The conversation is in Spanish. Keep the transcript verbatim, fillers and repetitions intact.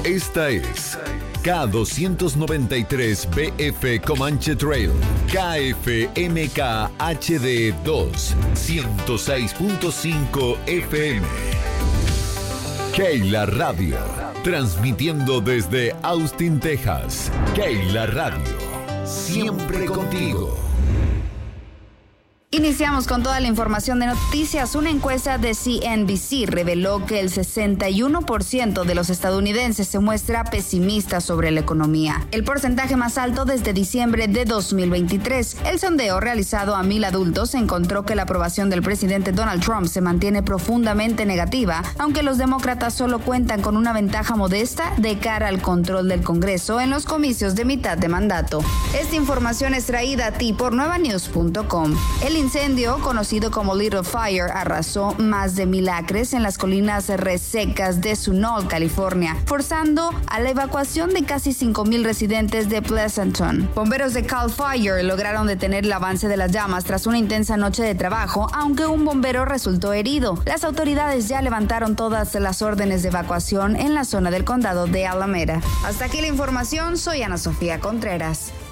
Esta es K doscientos noventa y tres B F Comanche Trail, K F M K H D dos, ciento seis punto cinco F M. Keila Radio, transmitiendo desde Austin, Texas. Keila Radio, siempre contigo. Iniciamos con toda la información de noticias. Una encuesta de C N B C reveló que el sesenta y uno por ciento de los estadounidenses se muestra pesimista sobre la economía, el porcentaje más alto desde diciembre de dos mil veintitrés. El sondeo realizado a mil adultos encontró que la aprobación del presidente Donald Trump se mantiene profundamente negativa, aunque los demócratas solo cuentan con una ventaja modesta de cara al control del Congreso en los comicios de mitad de mandato. Esta información es traída a ti por nueva news punto com. El incendio, conocido como Little Fire, arrasó más de mil acres en las colinas resecas de Sunol, California, forzando a la evacuación de casi cinco mil residentes de Pleasanton. Bomberos de Cal Fire lograron detener el avance de las llamas tras una intensa noche de trabajo, aunque un bombero resultó herido. Las autoridades ya levantaron todas las órdenes de evacuación en la zona del condado de Alameda. Hasta aquí la información, soy Ana Sofía Contreras.